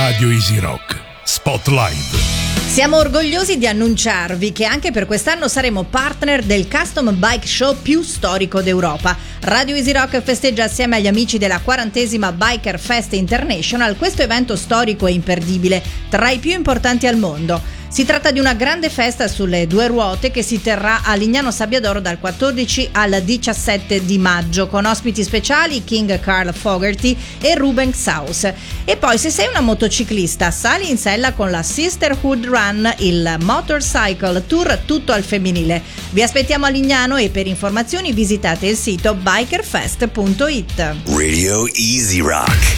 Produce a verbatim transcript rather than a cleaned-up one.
Radio Easy Rock Spotlight. Siamo orgogliosi di annunciarvi che anche per quest'anno saremo partner del custom bike show più storico d'Europa. Radio Easy Rock festeggia assieme agli amici della quarantesima Biker Fest International questo evento storico e imperdibile, tra i più importanti al mondo. Si tratta di una grande festa sulle due ruote che si terrà a Lignano Sabbiadoro dal quattordici al diciassette di maggio, con ospiti speciali King Carl Fogerty e Ruben Saus. E poi, se sei una motociclista, sali in sella con la Sisterhood Run, il Motorcycle Tour tutto al femminile. Vi aspettiamo a Lignano e per informazioni visitate il sito bikerfest punto it. Radio Easy Rock.